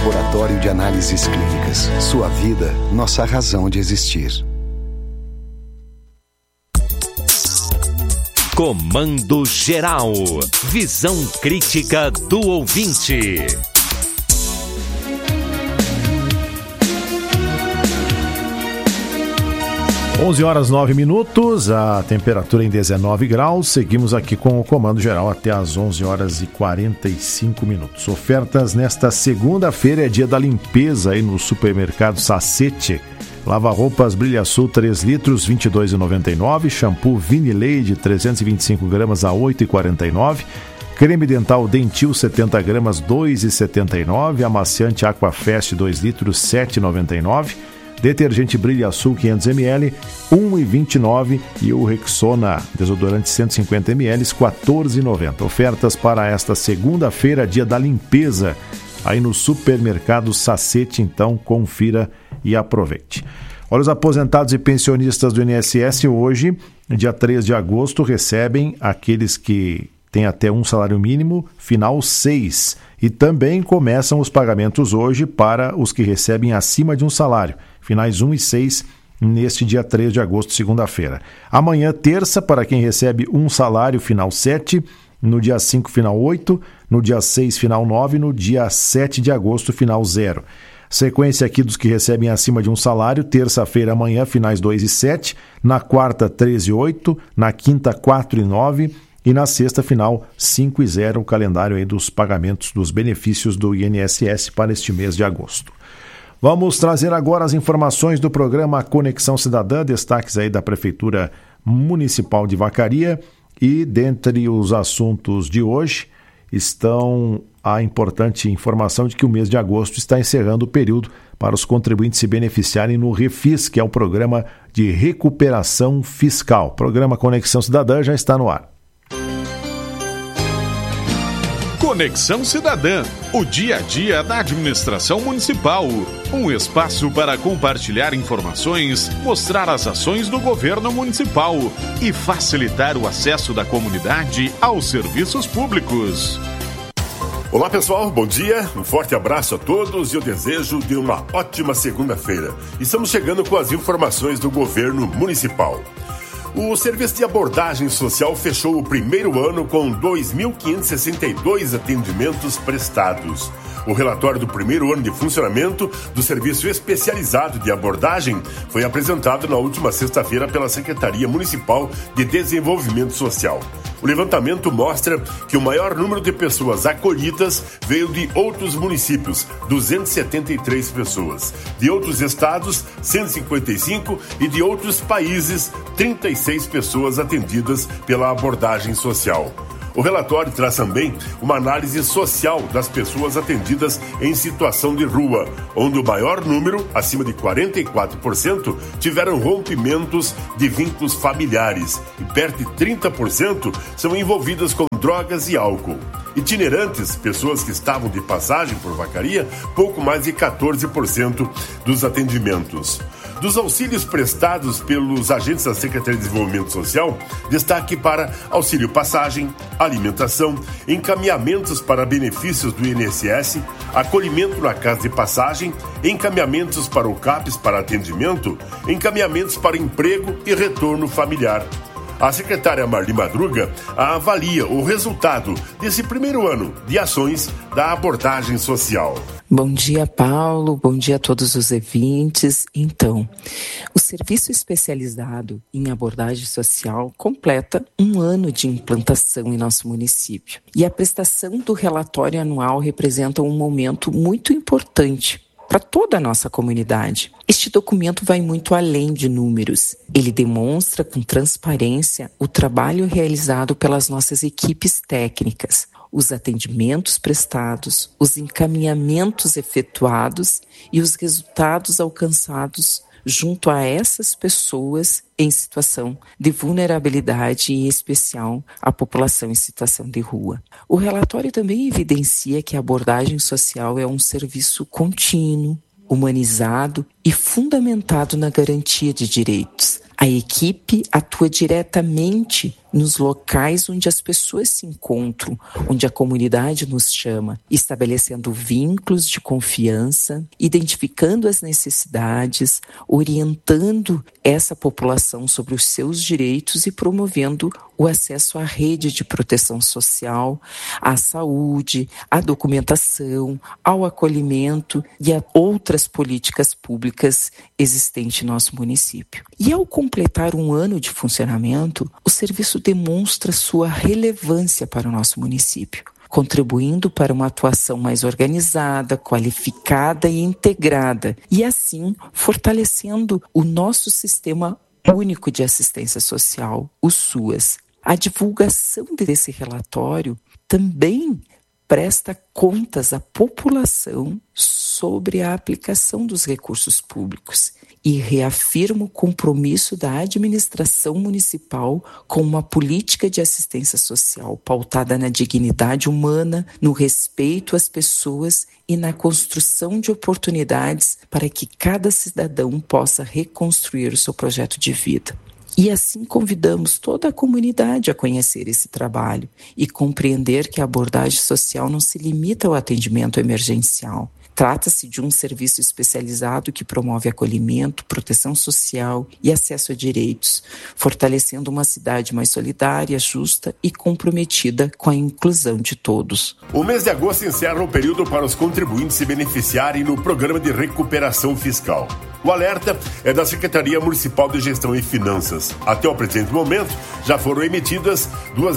Laboratório de Análises Clínicas. Sua vida, nossa razão de existir. Comando Geral. Visão crítica do ouvinte. 11h09, a temperatura em 19 graus. Seguimos aqui com o Comando Geral até às 11h45. Ofertas nesta segunda-feira é dia da limpeza aí no supermercado Sacete. Lava-roupas Brilhasul 3 litros, R$ 22,99. Shampoo Vinileide 325 gramas a R$ 8,49. Creme dental Dentil 70 gramas, R$ 2,79. Amaciante Aquafest 2 litros, R$ 7,99. Detergente Brilhasul 500 ml, R$ 1,29. E o Rexona desodorante 150 ml, R$ 14,90. Ofertas para esta segunda-feira, dia da limpeza, aí no supermercado Sacete. Então confira e aproveite. Olha, os aposentados e pensionistas do INSS hoje, dia 3 de agosto, recebem aqueles que têm até um salário mínimo, final 6. E também começam os pagamentos hoje para os que recebem acima de um salário, finais 1 e 6, neste dia 3 de agosto, segunda-feira. Amanhã, terça, para quem recebe um salário, final 7, no dia 5, final 8, no dia 6, final 9, no dia 7 de agosto, final 0. Sequência aqui dos que recebem acima de um salário, terça-feira, amanhã, finais 2 e 7, na quarta, 13 e 8, na quinta, 4 e 9, e na sexta, final 5 e 0, o calendário aí dos pagamentos dos benefícios do INSS para este mês de agosto. Vamos trazer agora as informações do programa Conexão Cidadã, destaques aí da Prefeitura Municipal de Vacaria. E dentre os assuntos de hoje estão a importante informação de que o mês de agosto está encerrando o período para os contribuintes se beneficiarem no Refis, que é o programa de recuperação fiscal. O programa Conexão Cidadã já está no ar. Conexão Cidadã, o dia a dia da administração municipal. Um espaço para compartilhar informações, mostrar as ações do governo municipal e facilitar o acesso da comunidade aos serviços públicos. Olá pessoal, bom dia, um forte abraço a todos e eu desejo de uma ótima segunda-feira. Estamos chegando com as informações do governo municipal. O Serviço de Abordagem Social fechou o primeiro ano com 2.562 atendimentos prestados. O relatório do primeiro ano de funcionamento do Serviço Especializado de Abordagem foi apresentado na última sexta-feira pela Secretaria Municipal de Desenvolvimento Social. O levantamento mostra que o maior número de pessoas acolhidas veio de outros municípios, 273 pessoas, de outros estados, 155 e de outros países, 36 pessoas atendidas pela abordagem social. O relatório traz também uma análise social das pessoas atendidas em situação de rua, onde o maior número, acima de 44%, tiveram rompimentos de vínculos familiares e perto de 30% são envolvidas com drogas e álcool. Itinerantes, pessoas que estavam de passagem por Vacaria, pouco mais de 14% dos atendimentos. Dos auxílios prestados pelos agentes da Secretaria de Desenvolvimento Social, destaque para auxílio passagem, alimentação, encaminhamentos para benefícios do INSS, acolhimento na casa de passagem, encaminhamentos para o CAPES para atendimento, encaminhamentos para emprego e retorno familiar. A secretária Marli Madruga avalia o resultado desse primeiro ano de ações da abordagem social. Bom dia, Paulo. Bom dia a todos os ouvintes. Então, o Serviço Especializado em Abordagem Social completa um ano de implantação em nosso município. E a prestação do relatório anual representa um momento muito importante para toda a nossa comunidade. Este documento vai muito além de números. Ele demonstra com transparência o trabalho realizado pelas nossas equipes técnicas, os atendimentos prestados, os encaminhamentos efetuados e os resultados alcançados junto a essas pessoas em situação de vulnerabilidade e, em especial, a população em situação de rua. O relatório também evidencia que a abordagem social é um serviço contínuo, humanizado e fundamentado na garantia de direitos. A equipe atua diretamente nos locais onde as pessoas se encontram, onde a comunidade nos chama, estabelecendo vínculos de confiança, identificando as necessidades, orientando essa população sobre os seus direitos e promovendo o acesso à rede de proteção social, à saúde, à documentação, ao acolhimento e a outras políticas públicas existentes em nosso município. E ao completar um ano de funcionamento, o serviço demonstra sua relevância para o nosso município, contribuindo para uma atuação mais organizada, qualificada e integrada, e assim fortalecendo o nosso sistema único de assistência social, o SUAS. A divulgação desse relatório também presta contas à população sobre a aplicação dos recursos públicos e reafirma o compromisso da administração municipal com uma política de assistência social pautada na dignidade humana, no respeito às pessoas e na construção de oportunidades para que cada cidadão possa reconstruir o seu projeto de vida. E assim convidamos toda a comunidade a conhecer esse trabalho e compreender que a abordagem social não se limita ao atendimento emergencial. Trata-se de um serviço especializado que promove acolhimento, proteção social e acesso a direitos, fortalecendo uma cidade mais solidária, justa e comprometida com a inclusão de todos. O mês de agosto encerra o período para os contribuintes se beneficiarem no Programa de Recuperação Fiscal. O alerta é da Secretaria Municipal de Gestão e Finanças. Até o presente momento, já foram emitidas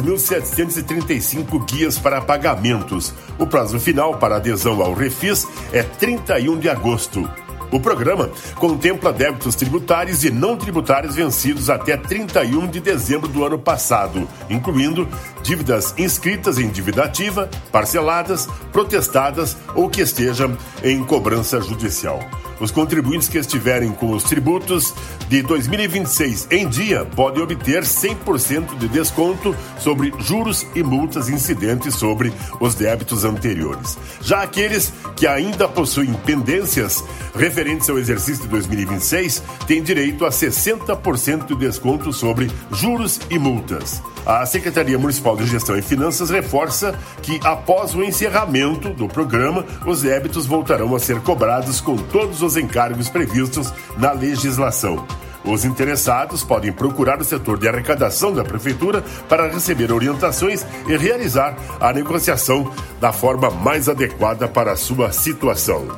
2.735 guias para pagamentos. O prazo final para adesão ao Refis é 31 de agosto. O programa contempla débitos tributários e não tributários vencidos até 31 de dezembro do ano passado, incluindo dívidas inscritas em dívida ativa, parceladas, protestadas ou que estejam em cobrança judicial. Os contribuintes que estiverem com os tributos de 2026 em dia podem obter 100% de desconto sobre juros e multas incidentes sobre os débitos anteriores. Já aqueles que ainda possuem pendências referentes ao exercício de 2026 têm direito a 60% de desconto sobre juros e multas. A Secretaria Municipal de Gestão e Finanças reforça que, após o encerramento do programa, os débitos voltarão a ser cobrados com todos os encargos previstos na legislação. Os interessados podem procurar o setor de arrecadação da Prefeitura para receber orientações e realizar a negociação da forma mais adequada para a sua situação.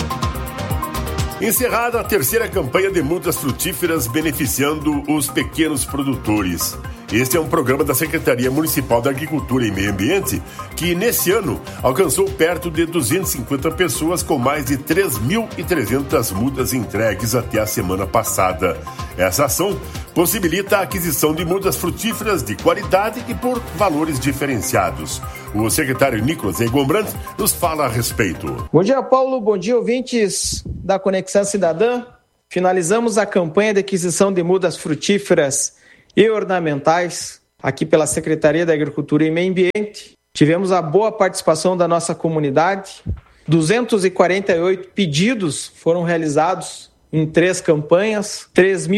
Encerrada a terceira campanha de multas frutíferas beneficiando os pequenos produtores. Este é um programa da Secretaria Municipal da Agricultura e Meio Ambiente que, nesse ano, alcançou perto de 250 pessoas com mais de 3.300 multas entregues até a semana passada. Essa ação possibilita a aquisição de mudas frutíferas de qualidade e por valores diferenciados. O secretário Nicolas Egombrand nos fala a respeito. Bom dia, Paulo. Bom dia, ouvintes da Conexão Cidadã. Finalizamos a campanha de aquisição de mudas frutíferas e ornamentais aqui pela Secretaria da Agricultura e Meio Ambiente. Tivemos a boa participação da nossa comunidade. 248 pedidos foram realizados em 3 campanhas,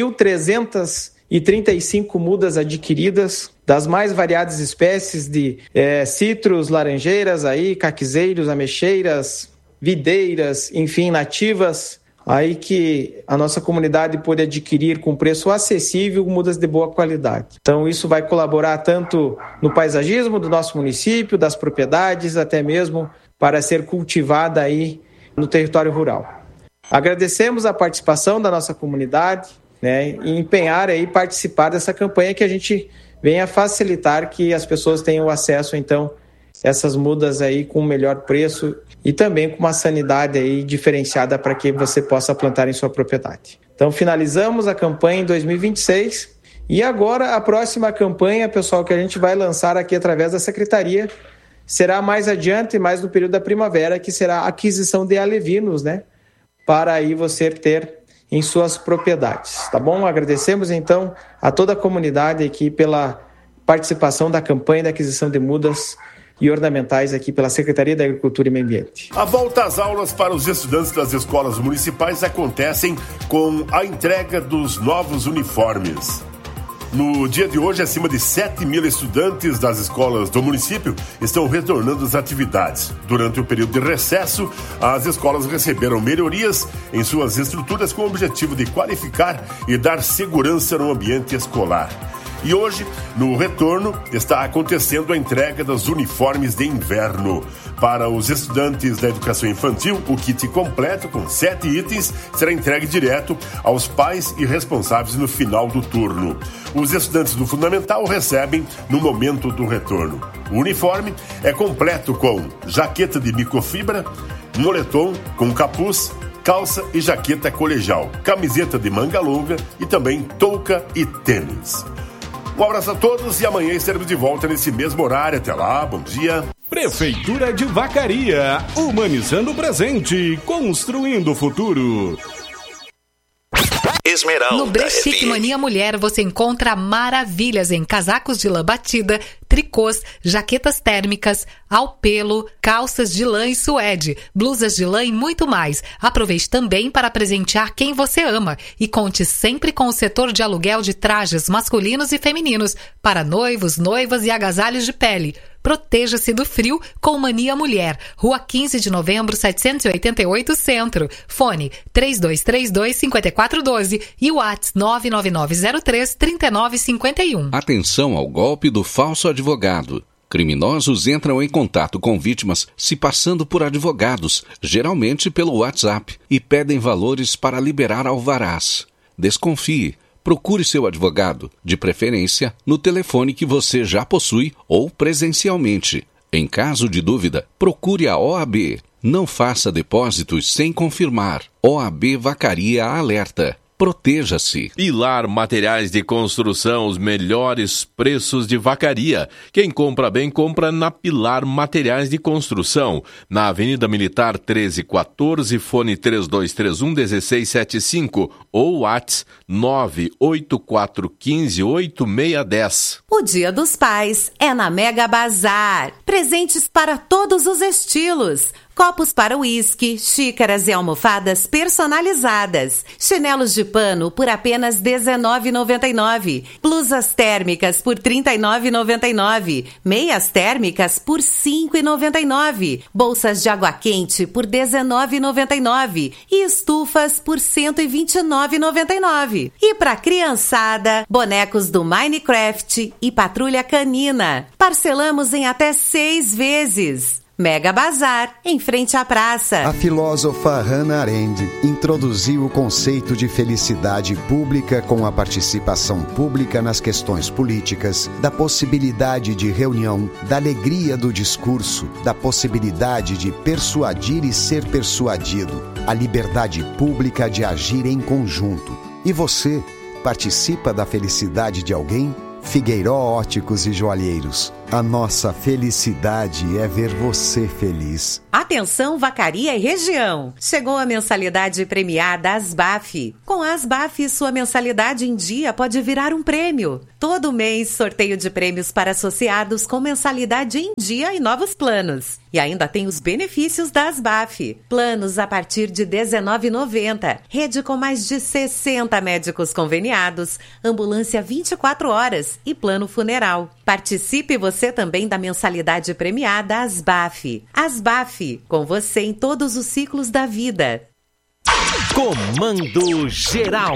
3.335 mudas adquiridas das mais variadas espécies de citros, laranjeiras, caquizeiros, ameixeiras, videiras, enfim, nativas, aí que a nossa comunidade pôde adquirir com preço acessível mudas de boa qualidade. Então isso vai colaborar tanto no paisagismo do nosso município, das propriedades, até mesmo para ser cultivada aí no território rural. Agradecemos a participação da nossa comunidade, e empenhar aí participar dessa campanha que a gente venha facilitar que as pessoas tenham acesso então essas mudas aí com melhor preço e também com uma sanidade aí diferenciada para que você possa plantar em sua propriedade. Então finalizamos a campanha em 2026 e agora a próxima campanha, pessoal, que a gente vai lançar aqui através da Secretaria será mais adiante, mais no período da primavera, que será a aquisição de alevinos, para aí você ter em suas propriedades, tá bom? Agradecemos então a toda a comunidade aqui pela participação da campanha da aquisição de mudas e ornamentais aqui pela Secretaria da Agricultura e Meio Ambiente. A volta às aulas para os estudantes das escolas municipais acontecem com a entrega dos novos uniformes. No dia de hoje, acima de 7 mil estudantes das escolas do município estão retornando às atividades. Durante o período de recesso, as escolas receberam melhorias em suas estruturas com o objetivo de qualificar e dar segurança no ambiente escolar. E hoje, no retorno, está acontecendo a entrega dos uniformes de inverno. Para os estudantes da educação infantil, o kit completo, com 7 itens, será entregue direto aos pais e responsáveis no final do turno. Os estudantes do fundamental recebem no momento do retorno. O uniforme é completo com jaqueta de microfibra, moletom com capuz, calça e jaqueta colegial, camiseta de manga longa e também touca e tênis. Um abraço a todos e amanhã estaremos de volta nesse mesmo horário. Até lá, bom dia. Prefeitura de Vacaria, humanizando o presente, construindo o futuro. Esmeralda. No Brechique Mania Mulher você encontra maravilhas em casacos de lã batida, tricôs, jaquetas térmicas, ao pelo, calças de lã e suede, blusas de lã e muito mais. Aproveite também para presentear quem você ama e conte sempre com o setor de aluguel de trajes masculinos e femininos para noivos, noivas e agasalhos de pele. Proteja-se do frio com Mania Mulher. Rua 15 de novembro, 788 Centro. Fone 3232-5412 e WhatsApp 99903-3951. Atenção ao golpe do falso advogado. Criminosos entram em contato com vítimas se passando por advogados, geralmente pelo WhatsApp, e pedem valores para liberar alvarás. Desconfie. Procure seu advogado, de preferência no telefone que você já possui ou presencialmente. Em caso de dúvida, procure a OAB. Não faça depósitos sem confirmar. OAB Vacaria alerta. Proteja-se. Pilar Materiais de Construção, os melhores preços de Vacaria. Quem compra bem, compra na Pilar Materiais de Construção. Na Avenida Militar 1314, fone 3231-1675 ou WhatsApp 98415-8610. O Dia dos Pais é na Mega Bazar. Presentes para todos os estilos. Copos para uísque, xícaras e almofadas personalizadas. Chinelos de pano por apenas R$19,99. Blusas térmicas por R$39,99. Meias térmicas por R$5,99. Bolsas de água quente por R$19,99. E estufas por R$129,99. E para criançada, bonecos do Minecraft e Patrulha Canina. Parcelamos em até 6 vezes. Mega Bazar, em frente à praça. A filósofa Hannah Arendt introduziu o conceito de felicidade pública com a participação pública nas questões políticas, da possibilidade de reunião, da alegria do discurso, da possibilidade de persuadir e ser persuadido, a liberdade pública de agir em conjunto. E você, participa da felicidade de alguém? Figueiró Óticos e Joalheiros. A nossa felicidade é ver você feliz. Atenção Vacaria e região! Chegou a mensalidade premiada Asbaf. Com a Asbaf, sua mensalidade em dia pode virar um prêmio. Todo mês, sorteio de prêmios para associados com mensalidade em dia e novos planos. E ainda tem os benefícios da Asbaf. Planos a partir de R$19,90. Rede com mais de 60 médicos conveniados. Ambulância 24 horas e plano funeral. Participe você também da mensalidade premiada Asbaf. Asbaf, com você em todos os ciclos da vida. Comando Geral.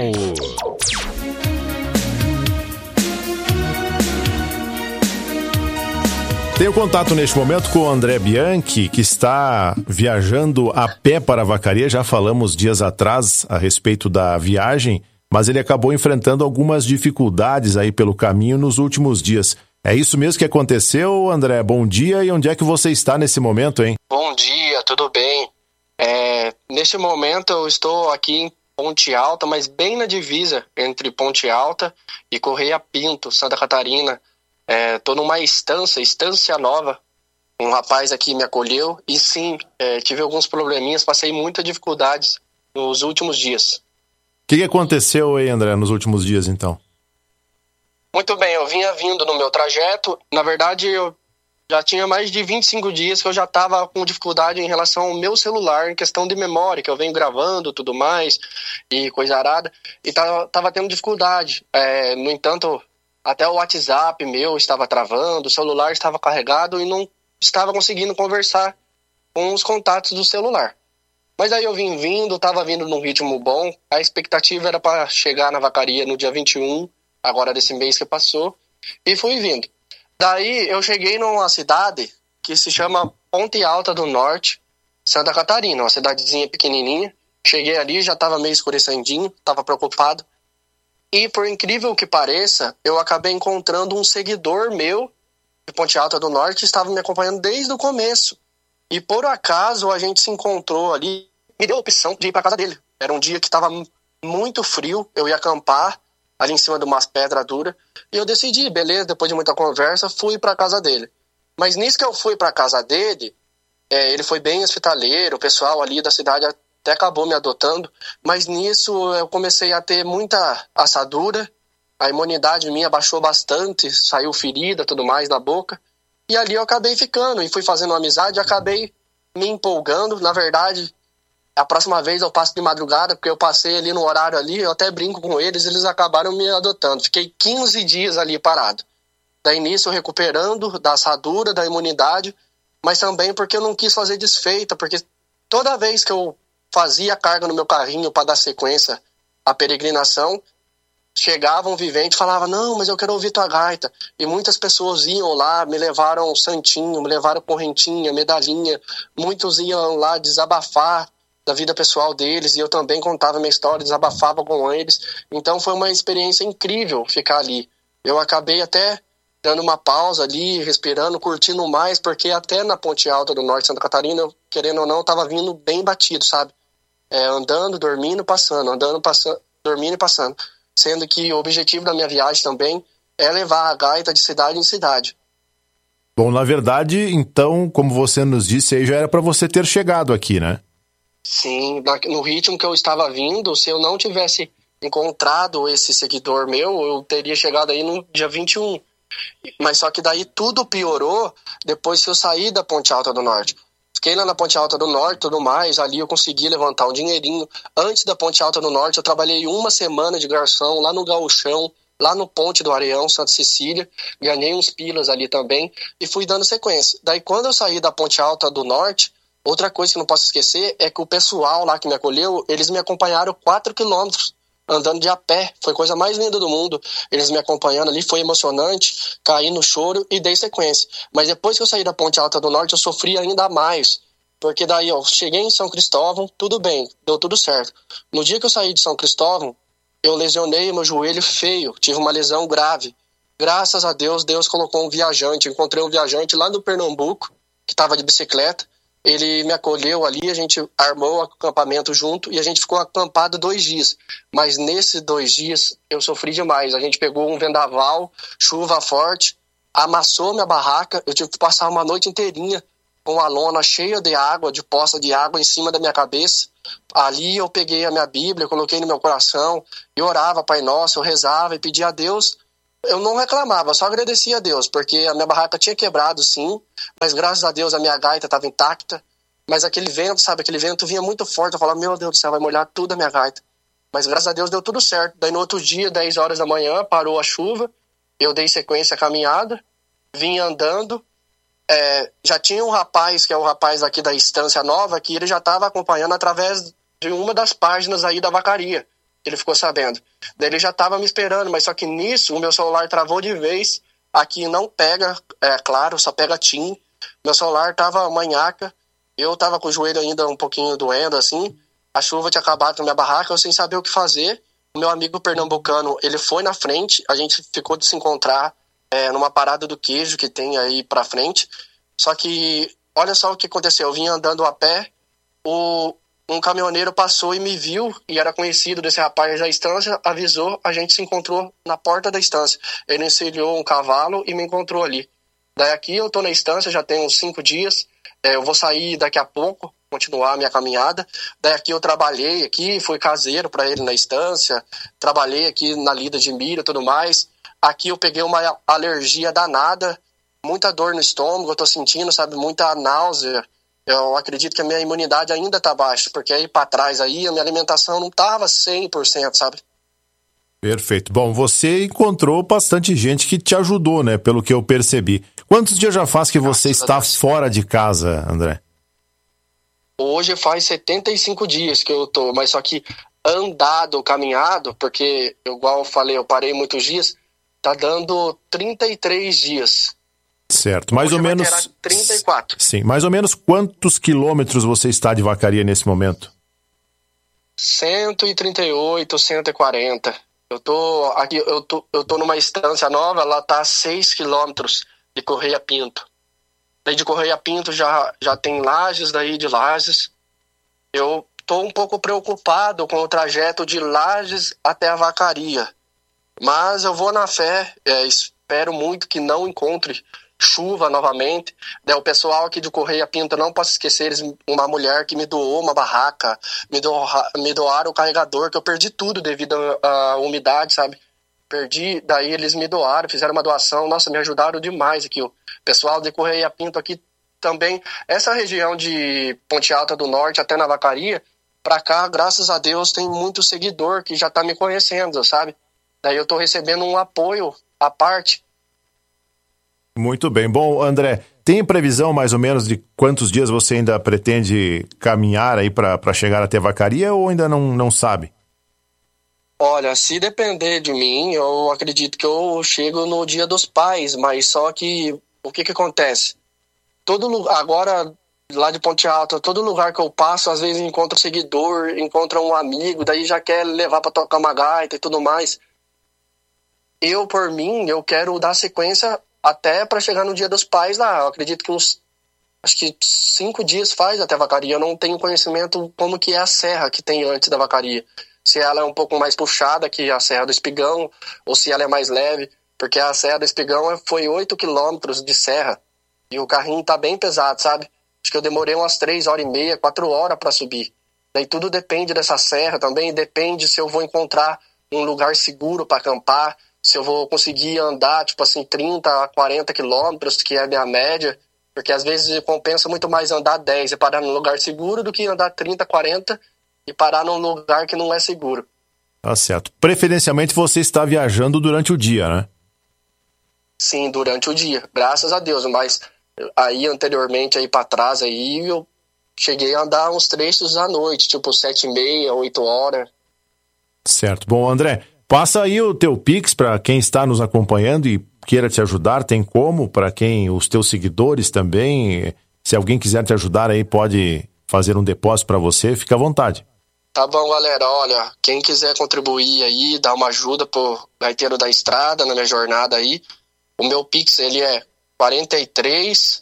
Tenho contato neste momento com o André Bianchi, que está viajando a pé para a Vacaria. Já falamos dias atrás a respeito da viagem, mas ele acabou enfrentando algumas dificuldades aí pelo caminho nos últimos dias. É isso mesmo que aconteceu, André? Bom dia, e onde é que você está nesse momento, hein? Bom dia, tudo bem? Neste momento eu estou aqui em Ponte Alta, mas bem na divisa entre Ponte Alta e Correia Pinto, Santa Catarina. Estou numa estância nova. Um rapaz aqui me acolheu e sim, tive alguns probleminhas, passei muitas dificuldades nos últimos dias. O que aconteceu aí, André, nos últimos dias, então? Muito bem, eu vinha vindo no meu trajeto. Na verdade, eu Já tinha mais de 25 dias que eu já estava com dificuldade em relação ao meu celular, em questão de memória, que eu venho gravando tudo mais, e coisa arada, e tava tendo dificuldade. No entanto, até o WhatsApp meu estava travando, o celular estava carregado e não estava conseguindo conversar com os contatos do celular. Mas aí eu estava vindo num ritmo bom, a expectativa era para chegar na vacaria no dia 21, agora desse mês que passou, e fui vindo. Daí eu cheguei numa cidade que se chama Ponte Alta do Norte, Santa Catarina, uma cidadezinha pequenininha. Cheguei ali, já estava meio escurecendinho, estava preocupado. E por incrível que pareça, eu acabei encontrando um seguidor meu de Ponte Alta do Norte que estava me acompanhando desde o começo. E por acaso a gente se encontrou ali, me deu a opção de ir para casa dele. Era um dia que estava muito frio, eu ia acampar ali em cima de umas pedras duras, e eu decidi, beleza, depois de muita conversa, fui para casa dele. Mas nisso que eu fui para casa dele, ele foi bem hospitaleiro, o pessoal ali da cidade até acabou me adotando, mas nisso eu comecei a ter muita assadura, a imunidade minha baixou bastante, saiu ferida, tudo mais na boca, e ali eu acabei ficando, e fui fazendo uma amizade, acabei me empolgando. Na verdade, a próxima vez eu passo de madrugada, porque eu passei ali no horário ali, eu até brinco com eles acabaram me adotando. Fiquei 15 dias ali parado. Daí nisso, recuperando da assadura, da imunidade, mas também porque eu não quis fazer desfeita, porque toda vez que eu fazia a carga no meu carrinho para dar sequência à peregrinação, chegava um vivente e falava, não, mas eu quero ouvir tua gaita. E muitas pessoas iam lá, me levaram santinho, me levaram correntinha, medalhinha, muitos iam lá desabafar da vida pessoal deles, e eu também contava minha história, desabafava com eles. Então foi uma experiência incrível ficar ali. Eu acabei até dando uma pausa ali, respirando, curtindo mais, porque até na Ponte Alta do Norte de Santa Catarina, eu, querendo ou não, estava vindo bem batido, sabe? Andando, dormindo, passando, andando, passando, dormindo e passando. Sendo que o objetivo da minha viagem também é levar a gaita de cidade em cidade. Bom, na verdade, então, como você nos disse, aí já era para você ter chegado aqui, né? Sim, no ritmo que eu estava vindo, se eu não tivesse encontrado esse seguidor meu, eu teria chegado aí no dia 21. Mas só que daí tudo piorou depois que eu saí da Ponte Alta do Norte. Fiquei lá na Ponte Alta do Norte, tudo mais, ali eu consegui levantar um dinheirinho. Antes da Ponte Alta do Norte, eu trabalhei 1 semana de garçom lá no Gauchão, lá no Ponte do Areião, Santa Cecília. Ganhei uns pilas ali também e fui dando sequência. Daí quando eu saí da Ponte Alta do Norte, outra coisa que não posso esquecer é que o pessoal lá que me acolheu, eles me acompanharam 4 quilômetros, andando de a pé. Foi a coisa mais linda do mundo. Eles me acompanhando ali, foi emocionante, caí no choro e dei sequência. Mas depois que eu saí da Ponte Alta do Norte, eu sofri ainda mais. Porque daí eu cheguei em São Cristóvão, tudo bem, deu tudo certo. No dia que eu saí de São Cristóvão, eu lesionei meu joelho feio, tive uma lesão grave. Graças a Deus, Deus colocou um viajante. Eu encontrei um viajante lá no Pernambuco, que estava de bicicleta. Ele me acolheu ali, a gente armou o acampamento junto e a gente ficou acampado 2 dias. Mas nesses 2 dias eu sofri demais. A gente pegou um vendaval, chuva forte, amassou minha barraca. Eu tive que passar uma noite inteirinha com a lona cheia de água, de poça de água em cima da minha cabeça. Ali eu peguei a minha Bíblia, coloquei no meu coração e orava, Pai Nosso, eu rezava e pedia a Deus. Eu não reclamava, só agradecia a Deus, porque a minha barraca tinha quebrado, sim, mas graças a Deus a minha gaita estava intacta. Mas aquele vento, sabe, aquele vento vinha muito forte, eu falava, meu Deus do céu, vai molhar tudo a minha gaita. Mas graças a Deus deu tudo certo. Daí no outro dia, 10 horas da manhã, parou a chuva, eu dei sequência à caminhada, vim andando. Já tinha um rapaz, que é o rapaz aqui da Estância Nova, que ele já estava acompanhando através de uma das páginas aí da vacaria. Ele ficou sabendo. Daí ele já estava me esperando, mas só que nisso o meu celular travou de vez. Aqui não pega, claro, só pega TIM. Meu celular estava manhaca, eu estava com o joelho ainda um pouquinho doendo, assim. A chuva tinha acabado na minha barraca, eu sem saber o que fazer. O meu amigo pernambucano, ele foi na frente, a gente ficou de se encontrar numa parada do queijo que tem aí pra frente. Só que, olha só o que aconteceu, eu vim andando a pé, um caminhoneiro passou e me viu, e era conhecido desse rapaz da estância, avisou, a gente se encontrou na porta da estância. Ele encilhou um cavalo e me encontrou ali. Daí aqui eu tô na estância, já tem uns 5 dias, eu vou sair daqui a pouco, continuar a minha caminhada. Daí aqui eu trabalhei aqui, fui caseiro para ele na estância, trabalhei aqui na lida de milho e tudo mais. Aqui eu peguei uma alergia danada, muita dor no estômago, eu tô sentindo, sabe, muita náusea. Eu acredito que a minha imunidade ainda tá baixa, porque aí para trás aí a minha alimentação não tava 100%, sabe? Perfeito. Bom, você encontrou bastante gente que te ajudou, né, pelo que eu percebi. Quantos dias já faz que você está fora de casa, André? Hoje faz 75 dias que eu tô, mas só que andado, caminhado, porque, igual eu falei, eu parei muitos dias, tá dando 33 dias. Certo, mais ou menos... 34. Sim, mais ou menos quantos quilômetros você está de Vacaria nesse momento? 138, 140. Eu tô aqui, eu tô numa estância nova, ela tá a 6 quilômetros de Correia Pinto. Daí de Correia Pinto já tem Lages, daí de Lages. Eu tô um pouco preocupado com o trajeto de Lages até a Vacaria. Mas eu vou na fé, espero muito que não encontre chuva novamente. Daí o pessoal aqui de Correia Pinto, não posso esquecer, uma mulher que me doou uma barraca, me doaram o carregador, que eu perdi tudo devido à umidade, sabe? Perdi, daí eles me doaram, fizeram uma doação, nossa, me ajudaram demais aqui. O pessoal de Correia Pinto aqui também, essa região de Ponte Alta do Norte até na Vacaria, pra cá, graças a Deus, tem muito seguidor que já tá me conhecendo, sabe? Daí eu tô recebendo um apoio à parte. Muito bem. Bom, André, tem previsão mais ou menos de quantos dias você ainda pretende caminhar aí para chegar até Vacaria ou ainda não sabe? Olha, se depender de mim, eu acredito que eu chego no Dia dos Pais, mas só que o que acontece? Agora, lá de Ponte Alta, todo lugar que eu passo, às vezes encontro seguidor, encontro um amigo, daí já quer levar para tocar uma gaita e tudo mais. Eu, por mim, eu quero dar sequência até para chegar no Dia dos Pais lá. Eu acredito que acho que 5 dias faz até a Vacaria. Eu não tenho conhecimento como que é a serra que tem antes da Vacaria. Se ela é um pouco mais puxada que a Serra do Espigão, ou se ela é mais leve, porque a Serra do Espigão foi 8 quilômetros de serra, e o carrinho tá bem pesado, sabe? Acho que eu demorei umas 3 horas e meia, 4 horas para subir. Daí tudo depende dessa serra também, depende se eu vou encontrar um lugar seguro para acampar, se eu vou conseguir andar, tipo assim, 30 a 40 quilômetros, que é a minha média, porque às vezes compensa muito mais andar 10 e parar num lugar seguro do que andar 30, 40 e parar num lugar que não é seguro. Tá certo. Preferencialmente você está viajando durante o dia, né? Sim, durante o dia, graças a Deus, mas aí anteriormente, aí pra trás, aí eu cheguei a andar uns trechos à noite, tipo 7h30, 8 horas. Certo. Bom, André, passa aí o teu Pix para quem está nos acompanhando e queira te ajudar, tem como? Para quem, os teus seguidores também, se alguém quiser te ajudar aí, pode fazer um depósito para você, fica à vontade. Tá bom, galera, olha, quem quiser contribuir aí, dar uma ajuda pro gaiteiro da estrada, na minha jornada aí, o meu Pix, ele é 43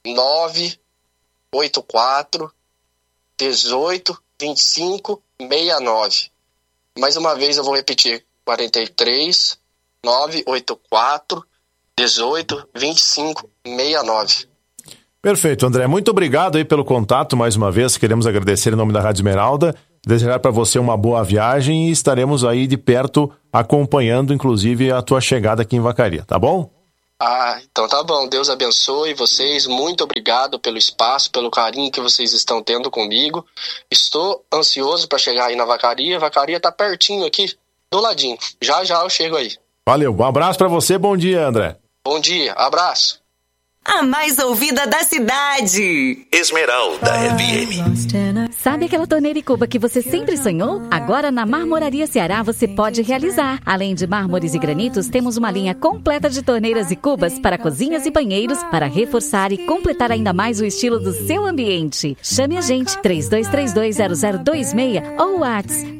984 18 25 69. Mais uma vez eu vou repetir, 43 984 18 25 69. Perfeito, André. Muito obrigado aí pelo contato mais uma vez. Queremos agradecer em nome da Rádio Esmeralda, desejar para você uma boa viagem e estaremos aí de perto acompanhando, inclusive, a tua chegada aqui em Vacaria, tá bom? Então tá bom. Deus abençoe vocês. Muito obrigado pelo espaço, pelo carinho que vocês estão tendo comigo. Estou ansioso para chegar aí na Vacaria. Vacaria tá pertinho aqui, do ladinho. Já eu chego aí. Valeu. Um abraço para você. Bom dia, André. Bom dia. Abraço. A mais ouvida da cidade. Esmeralda FM. Sabe aquela torneira e cuba que você sempre sonhou? Agora na Marmoraria Ceará você pode realizar. Além de mármores e granitos, temos uma linha completa de torneiras e cubas para cozinhas e banheiros para reforçar e completar ainda mais o estilo do seu ambiente. Chame a gente 32320026 ou WhatsApp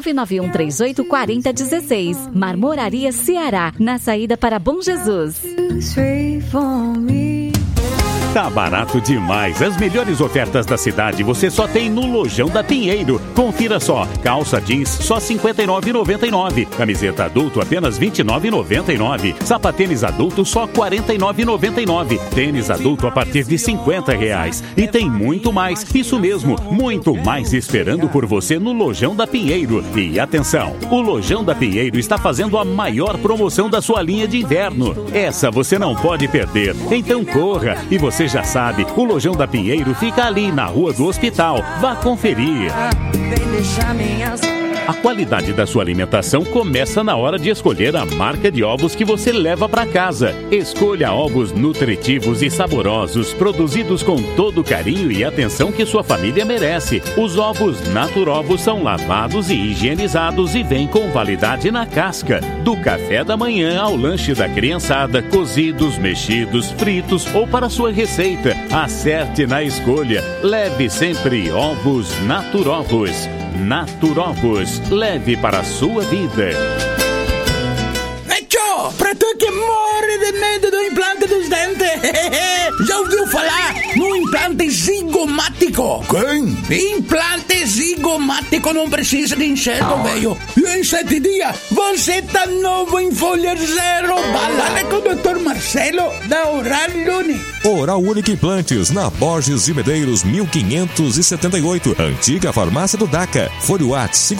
991384016. Marmoraria Ceará, na saída para Bom Jesus. Tá barato demais. As melhores ofertas da cidade você só tem no Lojão da Pinheiro. Confira só. Calça jeans só R$ 59,99. Camiseta adulto apenas R$ 29,99. Sapatênis adulto só R$ 49,99. Tênis adulto a partir de R$ 50. E tem muito mais. Isso mesmo, muito mais esperando por você no Lojão da Pinheiro. E atenção, o Lojão da Pinheiro está fazendo a maior promoção da sua linha de inverno. Essa você não pode perder. Então corra. E você já sabe, o Lojão da Pinheiro fica ali na Rua do Hospital. Vá conferir. A qualidade da sua alimentação começa na hora de escolher a marca de ovos que você leva para casa. Escolha ovos nutritivos e saborosos, produzidos com todo o carinho e atenção que sua família merece. Os ovos Naturovos são lavados e higienizados e vêm com validade na casca. Do café da manhã ao lanche da criançada, cozidos, mexidos, fritos ou para sua receita. Acerte na escolha. Leve sempre ovos Naturovos. Naturovos, leve para a sua vida. Tchô, pra tu que morre de medo do implante dos dentes, já ouviu falar no implante zigomático? Quem? Implante zigomático não precisa de enxerto, velho. E em 7 dias, você tá novo em folha zero. Balada com o Dr. Marcelo da Oral Unique. Oral Unique Implantes, na Borges de Medeiros, 1578. Antiga farmácia do DACA. Fone WhatsApp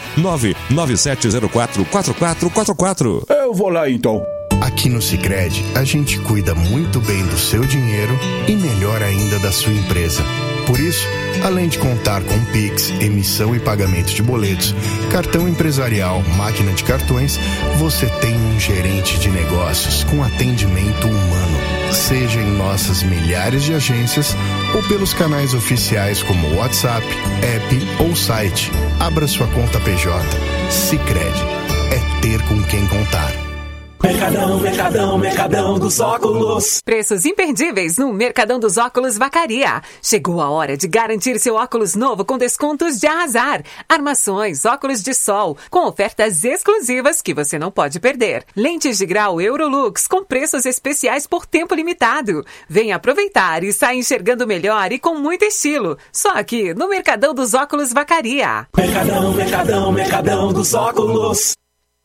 54997044444. Eu vou lá então. Aqui no Sicredi, a gente cuida muito bem do seu dinheiro e melhor ainda da sua empresa. Por isso, além de contar com Pix, emissão e pagamento de boletos, cartão empresarial, máquina de cartões, você tem um gerente de negócios com atendimento humano. Seja em nossas milhares de agências ou pelos canais oficiais como WhatsApp, app ou site. Abra sua conta PJ. Sicredi. É ter com quem contar. Mercadão, Mercadão, Mercadão dos Óculos. Preços imperdíveis no Mercadão dos Óculos Vacaria. Chegou a hora de garantir seu óculos novo com descontos de arrasar. Armações, óculos de sol, com ofertas exclusivas que você não pode perder. Lentes de grau Eurolux com preços especiais por tempo limitado. Venha aproveitar e sair enxergando melhor e com muito estilo. Só aqui no Mercadão dos Óculos Vacaria. Mercadão, Mercadão, Mercadão dos Óculos.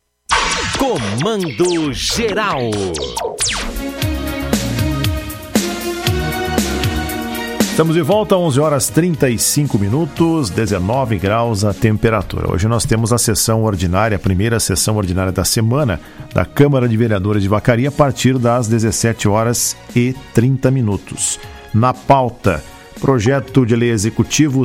Comando Geral. Estamos de volta, 11 horas 35 minutos, 19 graus a temperatura. Hoje nós temos a sessão ordinária, a primeira sessão ordinária da semana da Câmara de Vereadores de Vacaria, a partir das 17 horas e 30 minutos. Na pauta, projeto de lei executivo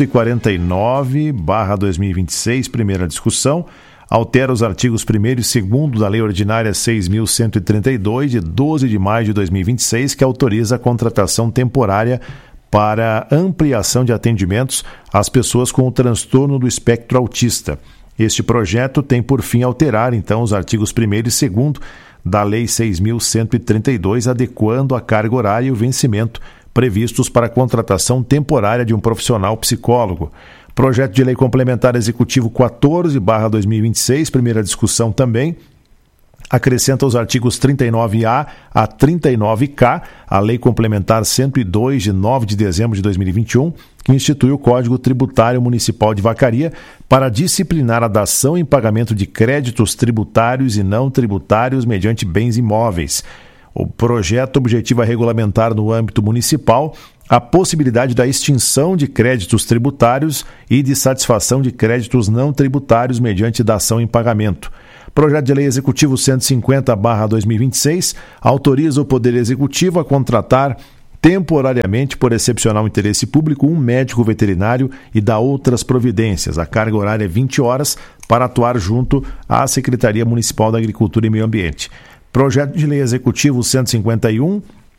149/2026, primeira discussão, altera os artigos 1º e 2º da Lei Ordinária 6.132, de 12 de maio de 2026, que autoriza a contratação temporária para ampliação de atendimentos às pessoas com o transtorno do espectro autista. Este projeto tem por fim alterar, então, os artigos 1º e 2º da Lei 6.132, adequando a carga horária e o vencimento previstos para a contratação temporária de um profissional psicólogo. Projeto de Lei Complementar Executivo 14/2026, primeira discussão também, acrescenta os artigos 39A a 39K, a Lei Complementar 102, de 9 de dezembro de 2021, que institui o Código Tributário Municipal de Vacaria para disciplinar a dação em pagamento de créditos tributários e não tributários mediante bens imóveis. O projeto objetiva regulamentar no âmbito municipal a possibilidade da extinção de créditos tributários e de satisfação de créditos não tributários mediante dação em pagamento. Projeto de Lei Executivo 150/2026 autoriza o Poder Executivo a contratar temporariamente, por excepcional interesse público, um médico veterinário e dá outras providências. A carga horária é 20 horas para atuar junto à Secretaria Municipal da Agricultura e Meio Ambiente. Projeto de Lei Executivo 151,